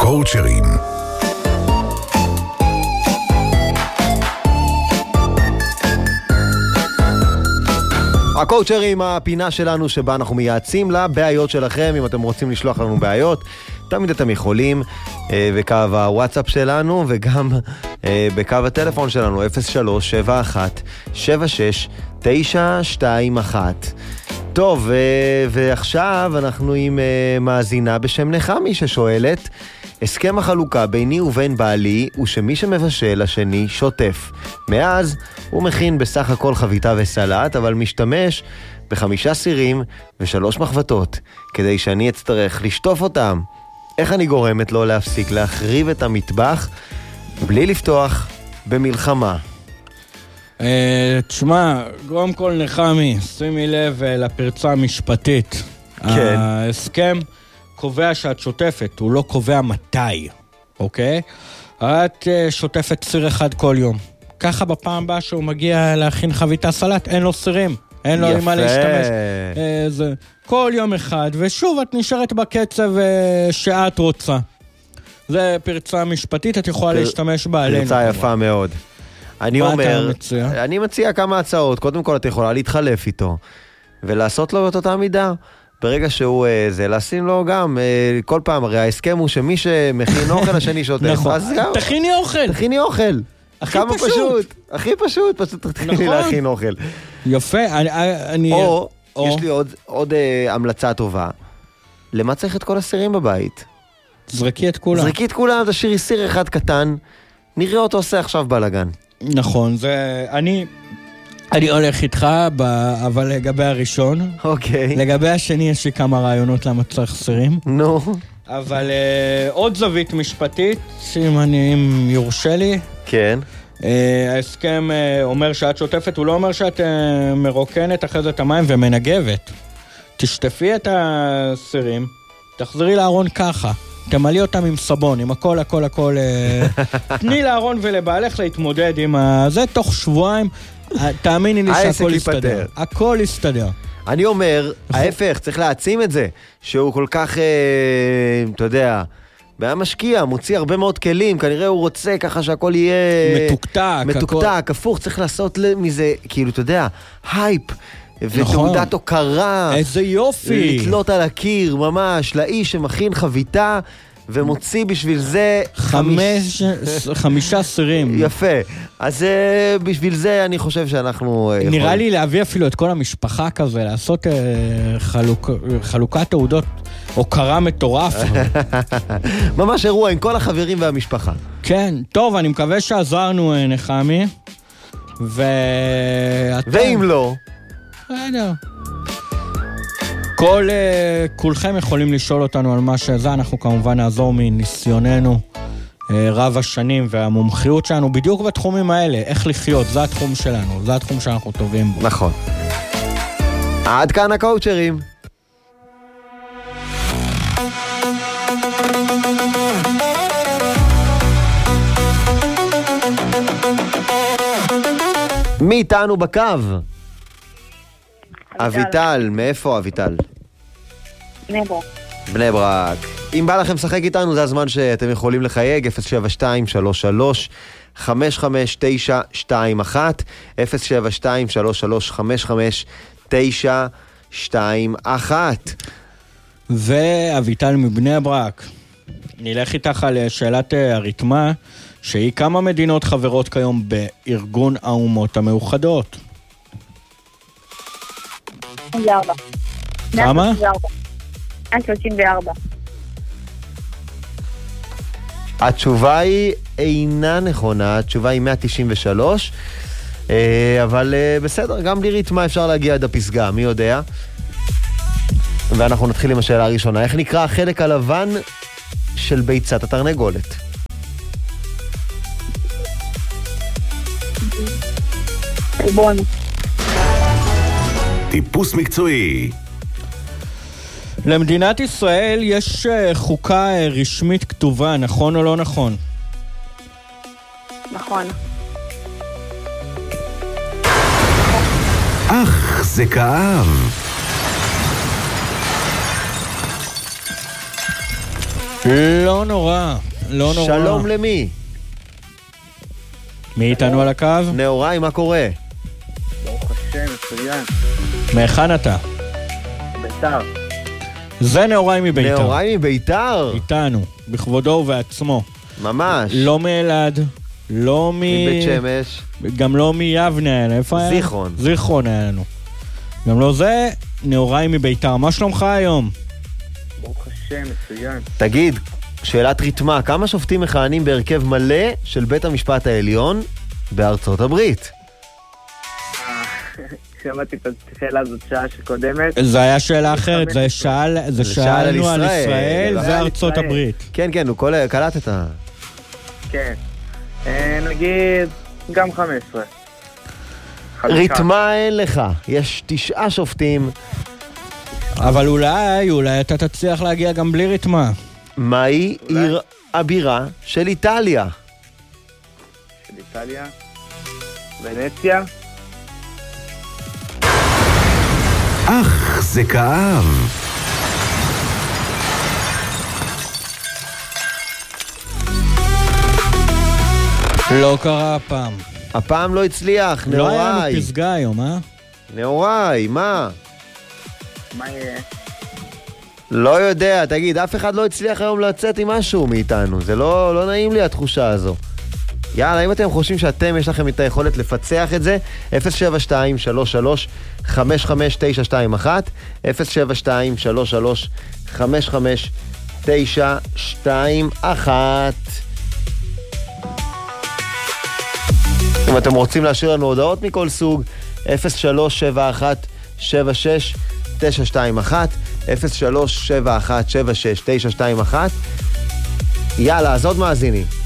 הקואוצ'רים. הקואוצ'רים, הפינה שלנו שבה אנחנו מייעצים לבעיות שלכם. אם אתם רוצים לשלוח לנו בעיות, תמיד אתם יכולים, בקו הוואטסאפ שלנו וגם בקו הטלפון שלנו 0371-76-921. טוב, ועכשיו אנחנו עם מאזינה בשם נחמי ששואלת: הסכם החלוקה ביני ובין בעלי הוא שמי שמבשל השני שוטף. מאז הוא מכין בסך הכל חביתה וסלט, אבל משתמש ב5 סירים ו3 מחבטות כדי שאני אצטרך לשטוף אותם. איך אני גורמת לו להפסיק להחריב את המטבח בלי לפתוח במלחמה? תשמע, קודם כל נחמי, שימי לב לפרצה המשפטית. כן. ההסכם קובע שאת שוטפת, הוא לא קובע מתי, אוקיי? את שוטפת סיר אחד כל יום. ככה בפעם הבאה שהוא מגיע להכין חביתה סלט, אין לו סירים, אין לו עם מה להשתמש. כל יום אחד, ושוב את נשארת בקצב שאת רוצה. זה פרצה משפטית, את יכולה להשתמש בה עלינו. פרצה יפה מאוד. אני אומר, אני מציע כמה הצעות. קודם כל את יכולה להתחלף איתו ולעשות לו את אותה מידה. ברגע שהוא זה, לשים לו גם כל פעם, הרי ההסכם הוא שמי שמכין אוכל השני שוטף. נכון, תכיני אוכל. תכיני אוכל. כמה פשוט. הכי פשוט, פשוט תכיני להכין אוכל. יפה, או יש לי עוד המלצה טובה. למה צריך את כל הסירים בבית? זרקי את כולם. זרקי את כולם, תשאירי סיר אחד קטן, נראה אותו עושה עכשיו בלגן. נכון, זה... אני הולך איתך, אבל לגבי הראשון. אוקיי. לגבי השני יש לי כמה רעיונות למה צריך סירים. נו. אבל עוד זווית משפטית, אם יורשה לי. כן. ההסכם אומר שאת שוטפת, הוא לא אומר שאת מרוקנת אחרי זה את המים ומנגבת. תשטפי את הסירים, תחזרי לארון ככה. תמלאי אותם עם סבון, עם הכל. תני לארון ולבעלך להתמודד עם זה תוך שבועיים. תאמיני לי שהכל יסתדר. הכל יסתדר. אני אומר, ההפך, צריך להעצים את זה, שהוא כל כך, אתה יודע, משקיע, מוציא הרבה מאוד כלים, כנראה הוא רוצה ככה שהכל יהיה מתוקתק, הפוך, צריך לעשות מזה, כאילו, אתה יודע, הייפ, ותעודת הוקרה. איזה יופי. לתלות על הקיר, ממש, לאיש שמכין חביתה, ומוציא בשביל זה 5 סירים. יפה. אז בשביל זה אני חושב שאנחנו... נראה לי להביא אפילו את כל המשפחה כזה, לעשות חלוקת תעודות הוקרה מטורף. ממש אירוע עם כל החברים והמשפחה. כן, טוב, אני מקווה שעזרנו נחמי. ואם לא... כולכם יכולים לשאול אותנו על מה שזה, אנחנו כמובן נעזור מניסיוננו רב השנים והמומחיות שלנו בדיוק בתחומים האלה, איך לחיות, זה התחום שלנו, זה התחום שאנחנו טובים בו. נכון. עד כאן הקואוצ'רים. מי איתנו בקו? אביטל, מאיפה אביטל? בני ברק. בני ברק. אם בא לכם לשחק איתנו, זה הזמן שאתם יכולים לחייג, 072-33-55-921, 072-33-55-921. ואביטל מבני ברק, נלך איתך על שאלת הרתמה, שהיא כמה מדינות חברות כיום בארגון האומות המאוחדות? 34. כמה? 134. התשובה היא אינה נכונה, התשובה היא 193, אבל בסדר, גם בלי ריתמה אפשר להגיע עד הפסגה, מי יודע? ואנחנו נתחיל עם השאלה הראשונה. איך נקרא החלק הלבן של ביצת התרנגולת? חלבון. טיפוס מקצועי. למדינת ישראל יש חוקה רשמית כתובה, נכון או לא נכון? נכון. אך, זה כאב. לא נורא, לא נורא. שלום למי? מי איתנו על הקו? נאוראי, מה קורה? ברוך השם, מצוין. מהיכן אתה? ביתר. זה נאוראי מביתר. נאוראי מביתר? איתנו, בכבודו ובעצמו. ממש. לא מאלעד, לא מבית שמש. גם לא מיבנה היה, איפה היה? זיכרון. זיכרון היה לנו. גם לא זה, נאוראי מביתר. מה שלומך היום? ברוך השם, מצוין. תגיד, שאלת ריתמה, כמה שופטים מכהנים בהרכב מלא של בית המשפט העליון בארצות הברית? שמעתי את השאלה הזאת שעה שקודמת. זה היה שאלה אחרת, זה שאלנו על ישראל, זה ארצות ישראל. הברית. כן, כן, הוא קלטת. כן. נגיד, גם 15. ריתמה אין לך, יש 9 שופטים. אבל אולי אתה תצליח להגיע גם בלי ריתמה. מהי עיר הבירה של איטליה? של איטליה. ונציה. אך זה כאב. לא קרה הפעם. הפעם לא הצליח, לא היה לנו נאוראי. פסגה היום, אה? נאוראי, מה? מה יהיה? לא יודע, תגיד, אף אחד לא הצליח היום לצאת עם משהו מאיתנו. זה לא נעים לי התחושה הזו. יאללה, אם אתם חושבים שאתם, יש לכם את היכולת לפצח את זה, 072-33-55921, 072-33-55921. אם אתם רוצים להשאיר לנו הודעות מכל סוג, 037176 921, 037176 921. יאללה, אז עוד מאזינים.